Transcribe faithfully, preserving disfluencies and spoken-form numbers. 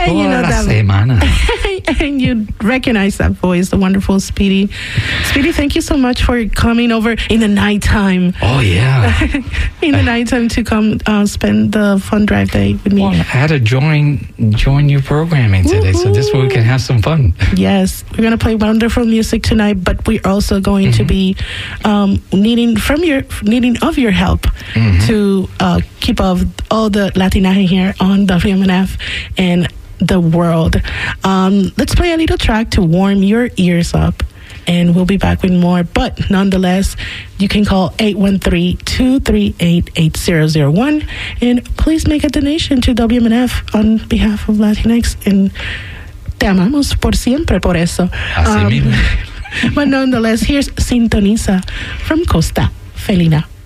and you know la that, semana. and you recognize that voice, the wonderful Speedy. Speedy, thank you so much for coming over in the nighttime. Oh, yeah. in the nighttime to come uh, spend the fun drive day with me. Well, I had to join join your programming today, Woo-hoo. So this way we can have some fun. Yes, we're going to play wonderful music tonight, but we're also going mm-hmm. to be um, needing from your needing of your help mm-hmm. to uh, keep up all the Latinaje here on W M N F and the world. Um, let's play a little track to warm your ears up, and we'll be back with more. But nonetheless, you can call eight one three, two three eight, eight zero zero one, and please make a donation to W M N F on behalf of Latinx, and te amamos por siempre por eso. Así um, mismo. But nonetheless, here's Sintoniza from Costa Felina.